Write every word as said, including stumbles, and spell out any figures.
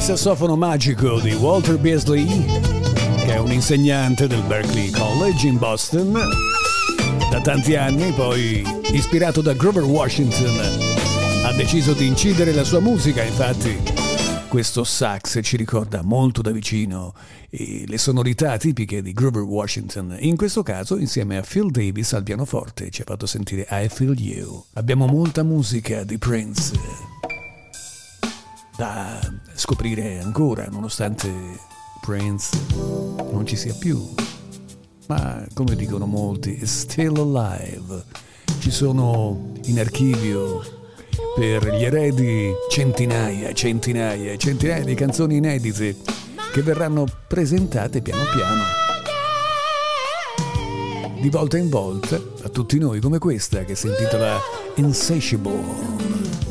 sassofono magico di Walter Beasley, che è un insegnante del Berklee College in Boston da tanti anni, poi ispirato da Grover Washington ha deciso di incidere la sua musica. Infatti questo sax ci ricorda molto da vicino le sonorità tipiche di Grover Washington. In questo caso, insieme a Phil Davis al pianoforte, ci ha fatto sentire I Feel You. Abbiamo molta musica di Prince da scoprire ancora, nonostante Prince non ci sia più. Ma come dicono molti, è still alive. Ci sono in archivio per gli eredi centinaia, centinaia e centinaia di canzoni inedite che verranno presentate piano piano, di volta in volta, a tutti noi, come questa che si intitola Insatiable.